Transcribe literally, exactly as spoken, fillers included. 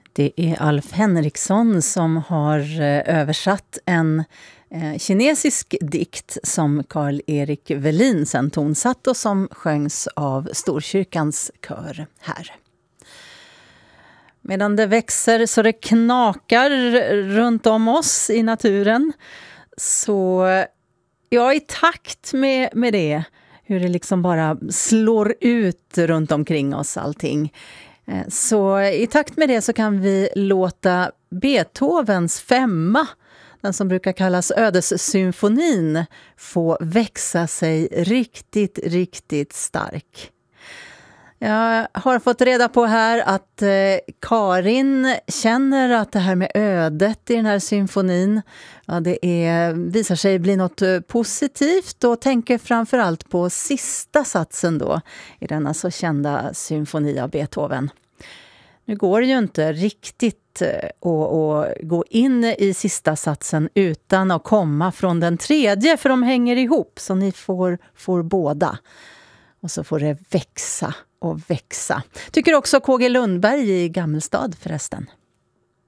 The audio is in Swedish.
Det är Alf Henriksson som har översatt en eh, kinesisk dikt som Karl-Erik Welin sen tonsatt och som sjöngs av Storkyrkans kör här. Medan det växer så det knakar runt om oss i naturen, så ja, i takt med, med det, hur det liksom bara slår ut runt omkring oss allting. Så i takt med det så kan vi låta Beethovens femma, den som brukar kallas ödessymfonin, få växa sig riktigt, riktigt stark. Jag har fått reda på här att eh, Karin känner att det här med ödet i den här symfonin, ja, det är, visar sig bli något positivt, och tänker framförallt på sista satsen då i denna så kända symfoni av Beethoven. Nu går det ju inte riktigt att, att gå in i sista satsen utan att komma från den tredje, för de hänger ihop, så ni får, får båda. Och så får det växa och växa. Tycker också K G Lundberg i Gammelstad förresten.